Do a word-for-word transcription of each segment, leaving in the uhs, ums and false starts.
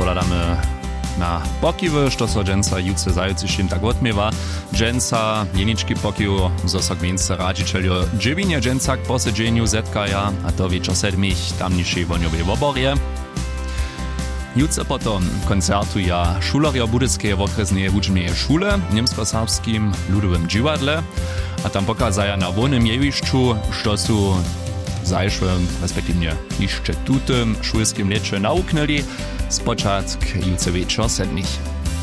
spoladamy na pokiwy, što so dženca juce zajucišim tak odmiewa. Dženca jenički pokiv zo so gmience radžičeljo dživinje dženca k posedženju zetkaja, a to wieczor sedmich tamnišej vonjovej oborje. Juce potom koncertuja šulerjo Budyskeje okresneje wučbneje šule w niemsko-serbskim ludowym džiwadle, a tam pokazaja na wonym jewišću, što su zajšłym, respektywnie jeszcze tutym szulskim lecie nauknęli spoczatk juce wieczor sedmich.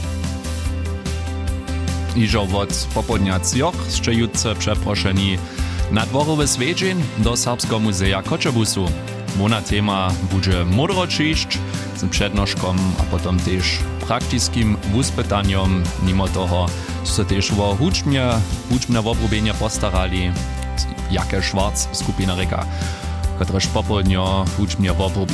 Iżo od popodnia cjoch jeszcze juce przeproszeni na dworowy swiedzień do Serbskiego Muzeja Koczebusu. Mona tema będzie modročišć z przednoszkom, a potom też praktycznym wuspytaniom. Mimo toho so też o hučbne, hučbne obrobienia postarali, jakie Schwarz skupina reka, któraż popodnio hučbne obrobi.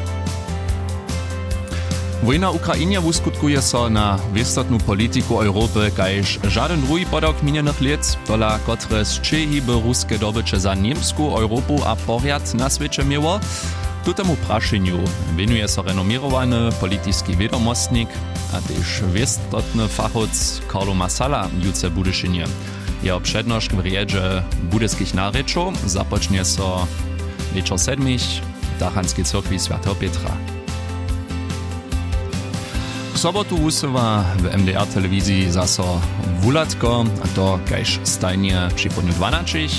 Wojna Ukrainie uskutkuje so na wystotną polityku Europy, kajż żaden drugi podok minionych lat, dola które zczyhiby ruskie dobycze za Niemsku, Europę a porjad na świecie miało. Tutemu praszeniu winuje so renomierowany polityczny wiadomostnik, a też wystotny fachoc Karlo Masala juce Budyszynie. Jeho przednoszk w riedzie budyskich naryczów zapocznie so wieczor sedmich w Dachanskiej Cyrkwi Świętego Pietra. W sobotu usuwa w M D R telewizji zaso wulatko, a to kajż stajnie przy podniu dwanaście.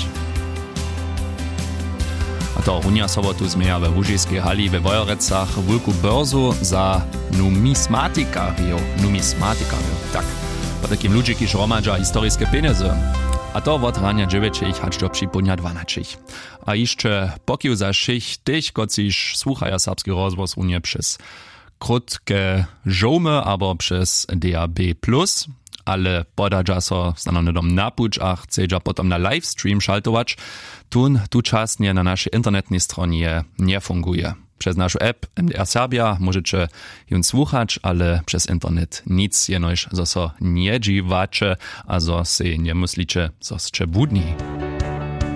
A to runia sobotu zmienia we Łużyskiej hali we Wojorecach wielką börzu za numismatikario. Numismatikario, tak. Po takim ludzie, kiż romadza historyczne pieniądze. A to od rania dziewięciich aż do przypodnia dwanaście. A jeszcze pokił za szych tych, kociż słuchają serbski rozwoz unie przez krótkie żołmy, albo przez D A B plus, ale podadza so stanowny dom napuć, a chcedza potom na livestream szaltować, tun tuczasnie na naszej internetnej stronie nie funguje. Przez naszą app M D R Serbia możecie ją słuchać, ale przez internet nic jenoż so nie dziwacie, a zo se nie myślicie, zo ste budni.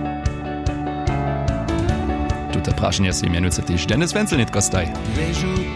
Tute praszenie se mianujce też Denis Wenzel nicht kostaj.